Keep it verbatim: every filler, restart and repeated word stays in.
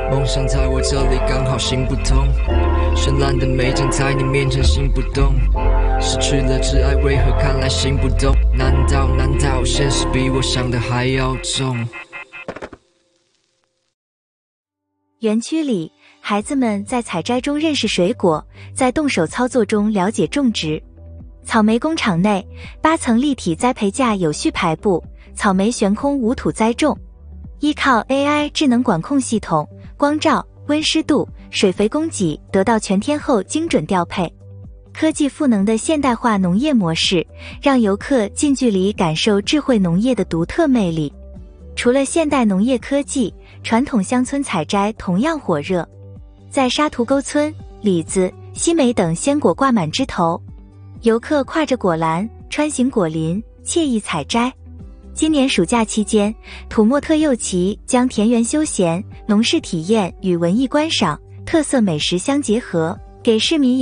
梦想在我这里刚好行不通，绚烂的美景在你面前行不动，失去了挚爱为何看来行不动？难道难道现实比我想的还要重？ 园区里，孩子们在采摘中认识水果，在动手操作中了解种植。草莓工厂内，八层立体栽培架有序排布，草莓悬空无土栽种。依靠 A I 智能管控系统，光照、温湿度、水肥供给得到全天候精准调配。科技赋能的现代化农业模式，让游客近距离感受智慧农业的独特魅力。除了现代农业科技，传统乡村采摘同样火热。在沙图沟村，李子、西梅等鲜果挂满枝头，游客挎着果篮穿行果林，惬意采摘。今年暑假期间，土默特右旗将田园休闲、农事体验与文艺观赏、特色美食相结合，给市民